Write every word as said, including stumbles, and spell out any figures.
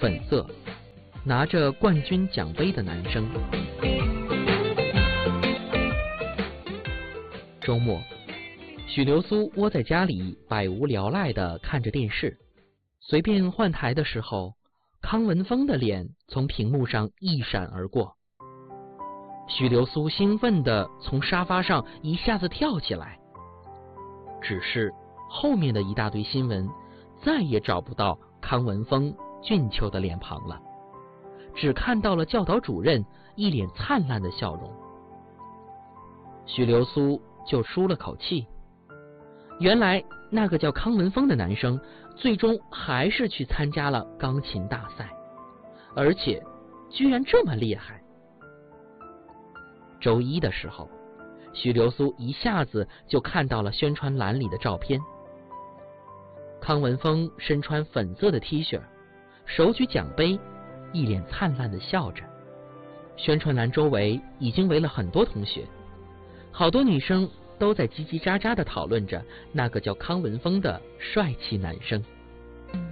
粉色，拿着冠军奖杯的男生。周末，许流苏窝在家里百无聊赖地看着电视，随便换台的时候，康文峰的脸从屏幕上一闪而过。许流苏兴奋地从沙发上一下子跳起来，只是后面的一大堆新闻再也找不到康文峰俊俏的脸庞了，只看到了教导主任一脸灿烂的笑容。许流苏就舒了口气，原来那个叫康文峰的男生最终还是去参加了钢琴大赛，而且居然这么厉害。周一的时候，许流苏一下子就看到了宣传栏里的照片。康文峰身穿粉色的 T 恤，手举奖杯，一脸灿烂地笑着。宣传栏周围已经围了很多同学，好多女生都在叽叽喳喳地讨论着那个叫康文峰的帅气男生。